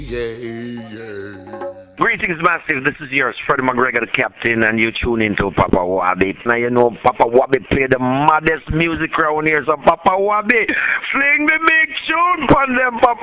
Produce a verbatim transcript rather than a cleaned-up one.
Yeah, yeah. Greetings, massive. This is yours, Freddie McGregor, the captain, and you tune into Papa Wabi. Now you know Papa Wabi play the maddest music around here, so Papa Wabi, fling the big tune on them, Papa.